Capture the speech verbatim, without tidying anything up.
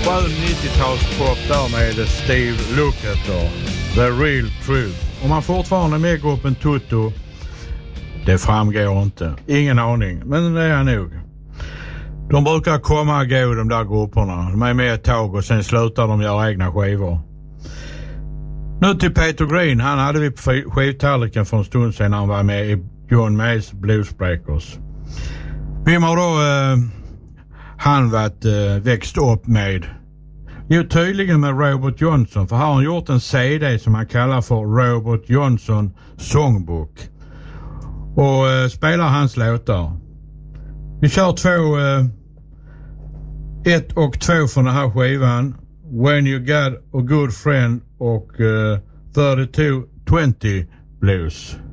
skön nittio-talspop där med Steve Lukather, The Real Truth. Om man fortfarande är med i gruppen Toto, det framgår inte. Ingen aning, men det är nog. De brukar komma och gå, de där grupperna. De är med ett tag och sen slutar de göra egna skivor. Nu till Peter Green. Han hade vi på skivtallriken för en stund sedan när han var med i John Mayes Bluesbreakers. Vem har då eh, han varit eh, växt upp med? Jo, tydligen med Robert Johnson. För här har han gjort en C D som han kallar för Robert Johnson Songbook. Och eh, spelar hans låtar. Vi kör två, eh, ett och två från den här skivan. When You Got a Good Friend och uh, thirty-two twenty Blues.